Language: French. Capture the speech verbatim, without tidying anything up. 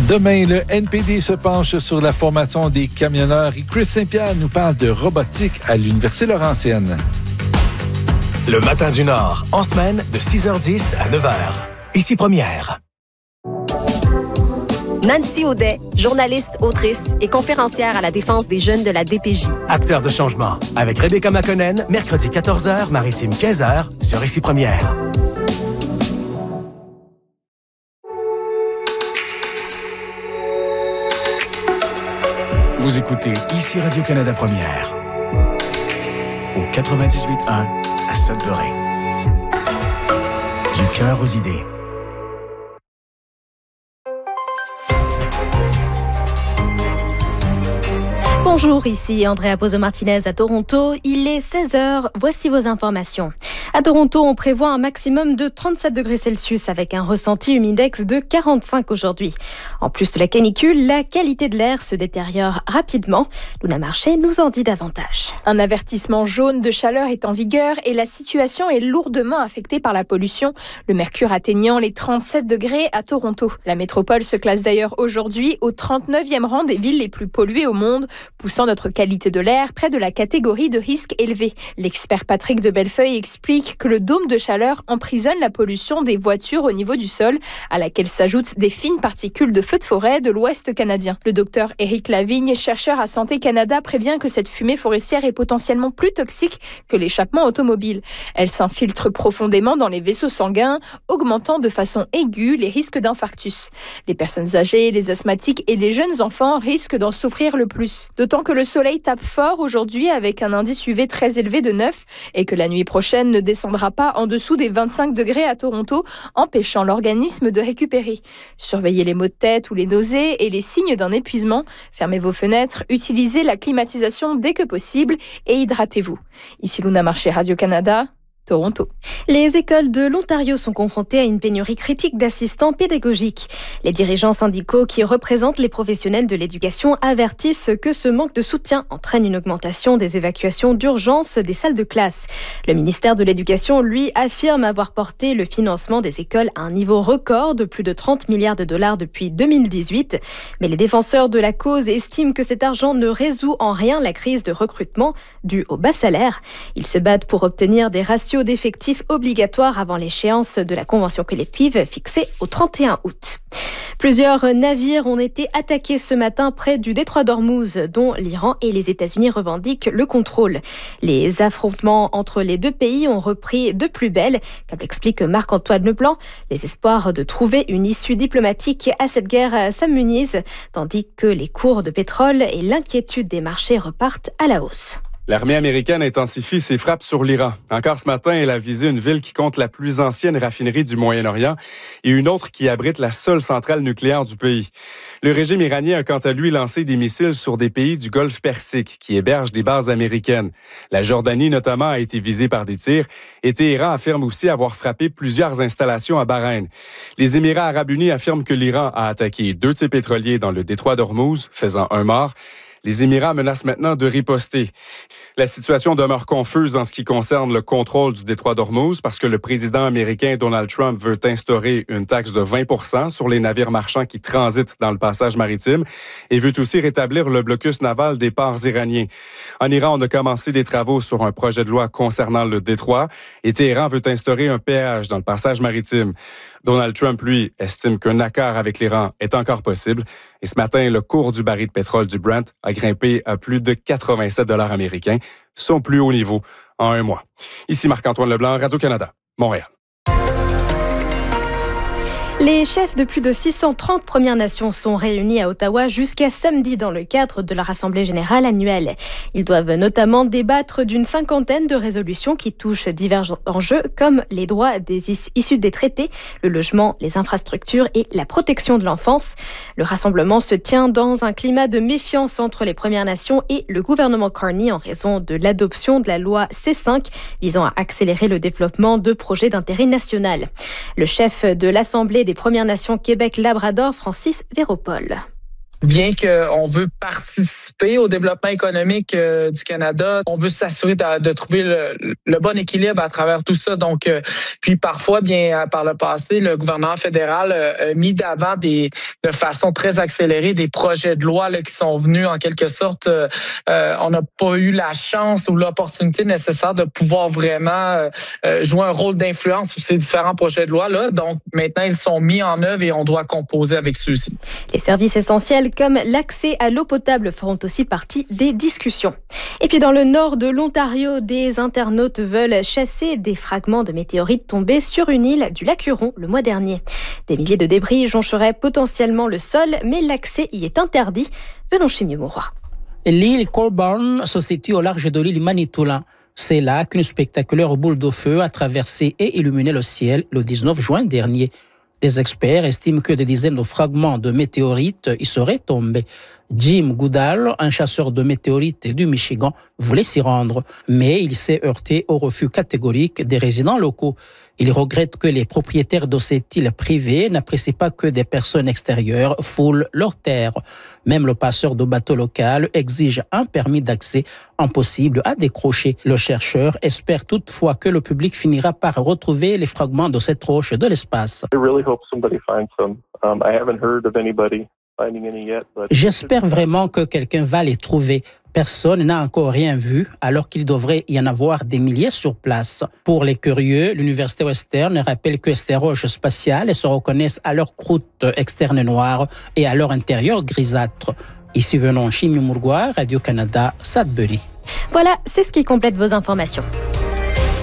Demain, le N P D se penche sur la formation des camionneurs et Chris Saint-Pierre nous parle de robotique à l'Université Laurentienne. Le matin du Nord, en semaine de six heures dix à neuf heures. Ici Première. Nancy Audet, journaliste, autrice et conférencière à la défense des jeunes de la D P J. Acteur de changement, avec Rebecca McConnell, mercredi quatorze heures, maritime quinze heures, sur Ici Première. Vous écoutez Ici Radio-Canada Première, au quatre-vingt-dix-huit un à Sudbury. Du cœur aux idées. Bonjour, ici Andrea Pozo-Martinez à Toronto. Il est seize heures, voici vos informations. À Toronto, on prévoit un maximum de trente-sept degrés Celsius avec un ressenti humidex de quarante-cinq aujourd'hui. En plus de la canicule, la qualité de l'air se détériore rapidement. Luna Marché nous en dit davantage. Un avertissement jaune de chaleur est en vigueur et la situation est lourdement affectée par la pollution, le mercure atteignant les trente-sept degrés à Toronto. La métropole se classe d'ailleurs aujourd'hui au trente-neuvième rang des villes les plus polluées au monde, poussant notre qualité de l'air près de la catégorie de risque élevé. L'expert Patrick de Bellefeuille explique que le dôme de chaleur emprisonne la pollution des voitures au niveau du sol, à laquelle s'ajoutent des fines particules de feux de forêt de l'Ouest canadien. Le docteur Éric Lavigne, chercheur à Santé Canada, prévient que cette fumée forestière est potentiellement plus toxique que l'échappement automobile. Elle s'infiltre profondément dans les vaisseaux sanguins, augmentant de façon aiguë les risques d'infarctus. Les personnes âgées, les asthmatiques et les jeunes enfants risquent d'en souffrir le plus. D'autant que le soleil tape fort aujourd'hui avec un indice U V très élevé de neuf et que la nuit prochaine ne descendra pas en dessous des vingt-cinq degrés à Toronto, empêchant l'organisme de récupérer. Surveillez les maux de tête ou les nausées et les signes d'un épuisement. Fermez vos fenêtres, utilisez la climatisation dès que possible et hydratez-vous. Ici Luna Marché, Radio-Canada. Toronto. Les écoles de l'Ontario sont confrontées à une pénurie critique d'assistants pédagogiques. Les dirigeants syndicaux qui représentent les professionnels de l'éducation avertissent que ce manque de soutien entraîne une augmentation des évacuations d'urgence des salles de classe. Le ministère de l'Éducation, lui, affirme avoir porté le financement des écoles à un niveau record de plus de trente milliards de dollars depuis deux mille dix-huit. Mais les défenseurs de la cause estiment que cet argent ne résout en rien la crise de recrutement due au bas salaire. Ils se battent pour obtenir des ratios d'effectifs obligatoires avant l'échéance de la convention collective fixée au trente et un août. Plusieurs navires ont été attaqués ce matin près du détroit d'Ormuz, dont l'Iran et les États-Unis revendiquent le contrôle. Les affrontements entre les deux pays ont repris de plus belle, comme l'explique Marc-Antoine Leblanc. Les espoirs de trouver une issue diplomatique à cette guerre s'amenuisent, tandis que les cours de pétrole et l'inquiétude des marchés repartent à la hausse. L'armée américaine intensifie ses frappes sur l'Iran. Encore ce matin, elle a visé une ville qui compte la plus ancienne raffinerie du Moyen-Orient et une autre qui abrite la seule centrale nucléaire du pays. Le régime iranien a quant à lui lancé des missiles sur des pays du Golfe Persique qui hébergent des bases américaines. La Jordanie, notamment, a été visée par des tirs et Téhéran affirme aussi avoir frappé plusieurs installations à Bahreïn. Les Émirats arabes unis affirment que l'Iran a attaqué deux de ses pétroliers dans le détroit d'Ormuz, faisant un mort. Les Émirats menacent maintenant de riposter. La situation demeure confuse en ce qui concerne le contrôle du détroit d'Ormuz parce que le président américain Donald Trump veut instaurer une taxe de vingt pour cent sur les navires marchands qui transitent dans le passage maritime et veut aussi rétablir le blocus naval des ports iraniens. En Iran, on a commencé des travaux sur un projet de loi concernant le détroit et Téhéran veut instaurer un péage dans le passage maritime. Donald Trump, lui, estime qu'un accord avec l'Iran est encore possible. Et ce matin, le cours du baril de pétrole du Brent a grimpé à plus de quatre-vingt-sept dollars américains, son plus haut niveau en un mois. Ici Marc-Antoine Leblanc, Radio-Canada, Montréal. Les chefs de plus de six cent trente Premières Nations sont réunis à Ottawa jusqu'à samedi dans le cadre de leur Assemblée générale annuelle. Ils doivent notamment débattre d'une cinquantaine de résolutions qui touchent divers enjeux comme les droits des is- issus des traités, le logement, les infrastructures et la protection de l'enfance. Le rassemblement se tient dans un climat de méfiance entre les Premières Nations et le gouvernement Carney en raison de l'adoption de la loi C cinq visant à accélérer le développement de projets d'intérêt national. Le chef de l'Assemblée des Premières Nations Québec-Labrador, Francis Véropol. Bien qu'on veut participer au développement économique euh, du Canada, on veut s'assurer de, de trouver le, le bon équilibre à travers tout ça. Donc, euh, puis parfois, bien par le passé, le gouvernement fédéral euh, a mis d'avant des, de façon très accélérée des projets de loi là, qui sont venus en quelque sorte. Euh, euh, on n'a pas eu la chance ou l'opportunité nécessaire de pouvoir vraiment euh, jouer un rôle d'influence sur ces différents projets de loi là. Donc, maintenant, ils sont mis en œuvre et on doit composer avec ceux-ci. Les services essentiels comme l'accès à l'eau potable feront aussi partie des discussions. Et puis dans le nord de l'Ontario, des internautes veulent chasser des fragments de météorites tombés sur une île du lac Huron le mois dernier. Des milliers de débris joncheraient potentiellement le sol, mais l'accès y est interdit. Venons chez Mieux-Mauroy. L'île Colborne se situe au large de l'île Manitoulin. C'est là qu'une spectaculaire boule de feu a traversé et illuminé le ciel le dix-neuf juin dernier. Des experts estiment que des dizaines de fragments de météorites y seraient tombés. Jim Goodall, un chasseur de météorites du Michigan, voulait s'y rendre, mais il s'est heurté au refus catégorique des résidents locaux. Il regrette que les propriétaires de cette île privée n'apprécient pas que des personnes extérieures foulent leurs terres. Même le passeur de bateau local exige un permis d'accès impossible à décrocher. Le chercheur espère toutefois que le public finira par retrouver les fragments de cette roche de l'espace. J'espère vraiment que quelqu'un va les trouver. Personne n'a encore rien vu, alors qu'il devrait y en avoir des milliers sur place. Pour les curieux, l'Université Western rappelle que ces roches spatiales se reconnaissent à leur croûte externe noire et à leur intérieur grisâtre. Ici venons Chimie Mourgois, Radio-Canada, Sudbury. Voilà, c'est ce qui complète vos informations.